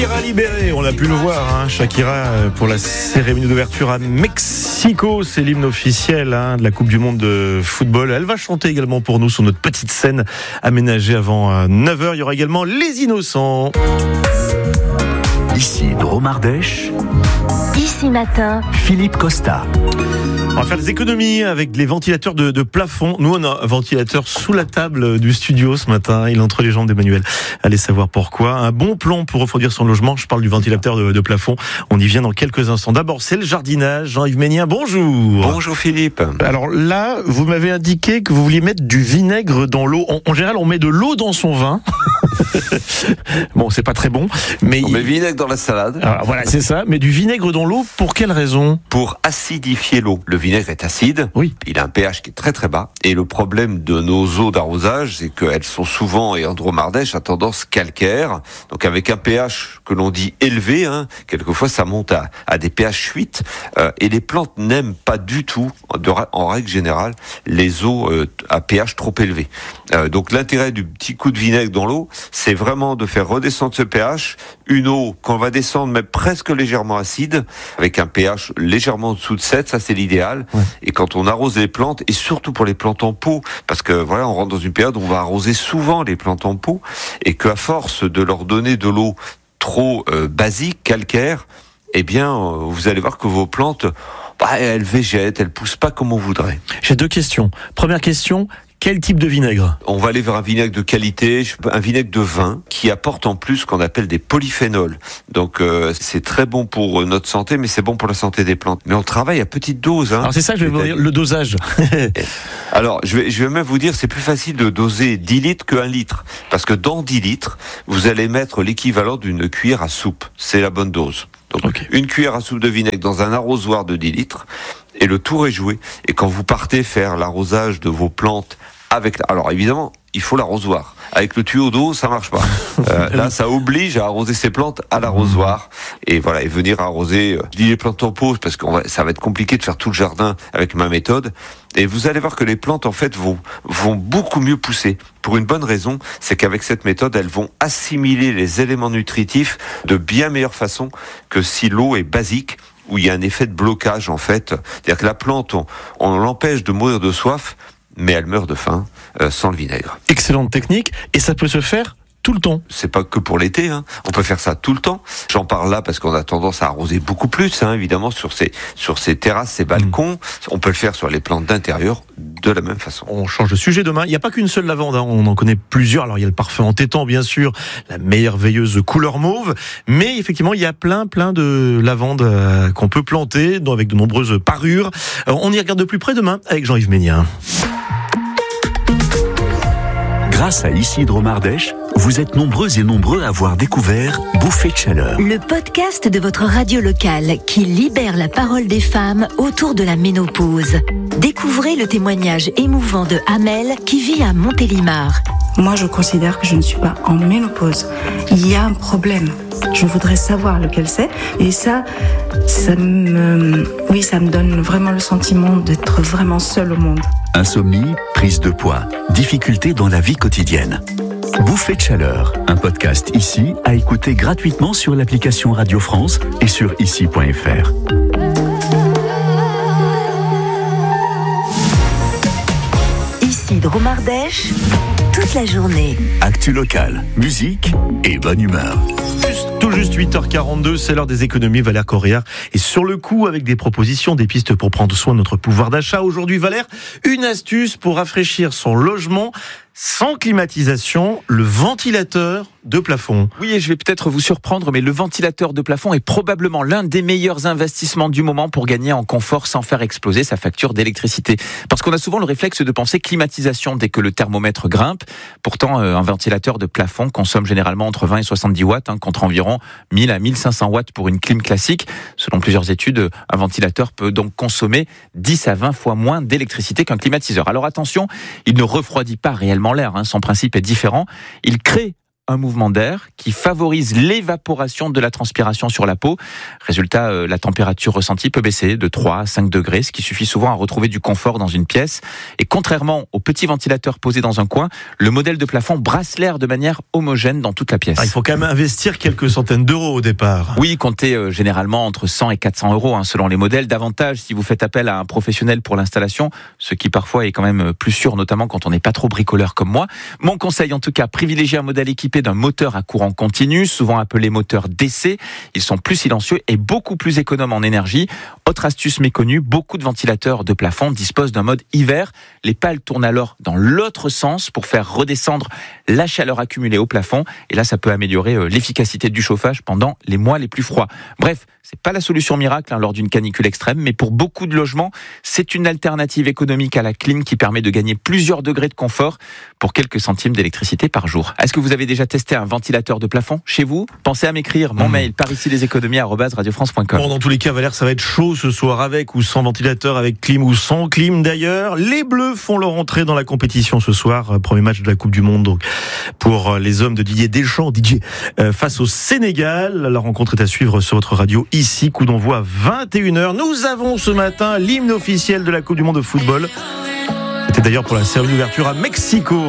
Shakira libérée, on a pu le voir, Shakira pour la cérémonie d'ouverture à Mexico, c'est l'hymne officiel de la Coupe du Monde de football. Elle va chanter également pour nous sur notre petite scène aménagée avant 9h. Il y aura également Les Innocents. Ici Dromardèche. Ici Matin, Philippe Costa. On va faire des économies avec les ventilateurs de plafond. Nous, on a un ventilateur sous la table du studio ce matin. Il est entre les jambes d'Emmanuel. Allez savoir pourquoi. Un bon plan pour refroidir son logement. Je parle du ventilateur de plafond. On y vient dans quelques instants. D'abord, c'est le jardinage. Jean-Yves Ménien, bonjour. Bonjour Philippe. Alors là, vous m'avez indiqué que vous vouliez mettre du vinaigre dans l'eau. En général, on met de l'eau dans son vin. Bon, c'est pas très bon. Mais on met vinaigre dans la salade. Alors, voilà, c'est ça. Mais du vinaigre dans l'eau, pour quelle raison ? Pour acidifier l'eau. Le vinaigre est acide. Oui. Il a un pH qui est très très bas. Et le problème de nos eaux d'arrosage, c'est qu'elles sont souvent, et en Dromardèche, à tendance calcaire. Donc avec un pH que l'on dit élevé, quelquefois ça monte à des pH 8. Et les plantes n'aiment pas du tout, en règle générale, les eaux à pH trop élevé. Donc l'intérêt du petit coup de vinaigre dans l'eau, c'est vraiment de faire redescendre ce pH. Une eau qu'on va descendre, mais presque légèrement acide, avec un pH légèrement en dessous de 7, ça c'est l'idéal. Ouais. Et quand on arrose les plantes, et surtout pour les plantes en pot, parce que voilà, on rentre dans une période où on va arroser souvent les plantes en pot, et qu'à force de leur donner de l'eau trop basique, calcaire, eh bien, vous allez voir que vos plantes, elles végètent, elles poussent pas comme on voudrait. J'ai deux questions. Première question. Quel type de vinaigre ? On va aller vers un vinaigre de qualité, un vinaigre de vin, qui apporte en plus ce qu'on appelle des polyphénols. Donc c'est très bon pour notre santé, mais c'est bon pour la santé des plantes. Mais on travaille à petite dose. Alors c'est ça que je vais vous dire, le dosage. Alors je vais même vous dire, c'est plus facile de doser 10 litres que 1 litre. Parce que dans 10 litres, vous allez mettre l'équivalent d'une cuillère à soupe. C'est la bonne dose. Donc Une cuillère à soupe de vinaigre dans un arrosoir de 10 litres, et le tour est joué. Et quand vous partez faire l'arrosage de vos plantes alors évidemment, il faut l'arrosoir. Avec le tuyau d'eau, ça marche pas. Là, ça oblige à arroser ses plantes à l'arrosoir. Et voilà, et venir arroser, je dis les plantes en pot, parce que ça va être compliqué de faire tout le jardin avec ma méthode. Et vous allez voir que les plantes, en fait, vont beaucoup mieux pousser. Pour une bonne raison, c'est qu'avec cette méthode, elles vont assimiler les éléments nutritifs de bien meilleure façon que si l'eau est basique, où il y a un effet de blocage, en fait. C'est-à-dire que la plante, on l'empêche de mourir de soif, mais elle meurt de faim sans le vinaigre. Excellente technique, et ça peut se faire tout le temps. C'est pas que pour l'été, on peut faire ça tout le temps. J'en parle là parce qu'on a tendance à arroser beaucoup plus, évidemment, sur ces terrasses, ces balcons. On peut le faire sur les plantes d'intérieur de la même façon. On change de sujet demain. Il n'y a pas qu'une seule lavande, on en connaît plusieurs. Alors il y a le parfum entêtant, bien sûr, la merveilleuse couleur mauve, mais effectivement il y a plein de lavandes qu'on peut planter avec de nombreuses parures. On y regarde de plus près demain avec Jean-Yves Ménien. Grâce à Ici Dromardèche, vous êtes nombreux et nombreux à avoir découvert Bouffée de chaleur. Le podcast de votre radio locale qui libère la parole des femmes autour de la ménopause. Découvrez le témoignage émouvant de Amel qui vit à Montélimar. Moi, je considère que je ne suis pas en ménopause. Il y a un problème. Je voudrais savoir lequel c'est. Et ça me donne vraiment le sentiment d'être vraiment seule au monde. Insomnie, prise de poids, difficultés dans la vie quotidienne. Bouffée de chaleur, un podcast ici à écouter gratuitement sur l'application Radio France et sur ici.fr. Ici Dromardèche, toute la journée. Actu locale, musique et bonne humeur. Tout juste 8h42, c'est l'heure des économies. Valère Correa est sur le coup avec des propositions, des pistes pour prendre soin de notre pouvoir d'achat. Aujourd'hui, Valère, une astuce pour rafraîchir son logement sans climatisation, le ventilateur de plafond. Oui, et je vais peut-être vous surprendre, mais le ventilateur de plafond est probablement l'un des meilleurs investissements du moment pour gagner en confort sans faire exploser sa facture d'électricité. Parce qu'on a souvent le réflexe de penser climatisation dès que le thermomètre grimpe. Pourtant, un ventilateur de plafond consomme généralement entre 20 et 70 watts, contre environ 1000 à 1500 watts pour une clim classique. Selon plusieurs études, un ventilateur peut donc consommer 10 à 20 fois moins d'électricité qu'un climatiseur. Alors attention, il ne refroidit pas réellement l'air, son principe est différent. Il crée un mouvement d'air qui favorise l'évaporation de la transpiration sur la peau. Résultat, la température ressentie peut baisser de 3 à 5 degrés, ce qui suffit souvent à retrouver du confort dans une pièce. Et contrairement au petit ventilateur posé dans un coin, le modèle de plafond brasse l'air de manière homogène dans toute la pièce. Il faut quand même investir quelques centaines d'euros au départ. Oui, comptez généralement entre 100 et 400 euros selon les modèles. Davantage si vous faites appel à un professionnel pour l'installation, ce qui parfois est quand même plus sûr, notamment quand on n'est pas trop bricoleur comme moi. Mon conseil en tout cas, privilégiez un modèle équipé d'un moteur à courant continu, souvent appelé moteur DC. Ils sont plus silencieux et beaucoup plus économes en énergie. Autre astuce méconnue, beaucoup de ventilateurs de plafond disposent d'un mode hiver. Les pales tournent alors dans l'autre sens pour faire redescendre la chaleur accumulée au plafond. Et là, ça peut améliorer l'efficacité du chauffage pendant les mois les plus froids. Bref, c'est pas la solution miracle lors d'une canicule extrême, mais pour beaucoup de logements, c'est une alternative économique à la clim qui permet de gagner plusieurs degrés de confort pour quelques centimes d'électricité par jour. Est-ce que vous avez déjà testé un ventilateur de plafond chez vous? Pensez à m'écrire mon mail paricileséconomies@radiofrance.com. Bon, dans tous les cas, Valère, ça va être chaud ce soir, avec ou sans ventilateur, avec clim ou sans clim d'ailleurs. Les Bleus font leur entrée dans la compétition ce soir, premier match de la Coupe du Monde donc, pour les hommes de Didier Deschamps, face au Sénégal. La rencontre est à suivre sur votre radio ici, coup d'envoi à 21h. Nous avons ce matin l'hymne officiel de la Coupe du Monde de football. C'était d'ailleurs pour la série d'ouverture à Mexico.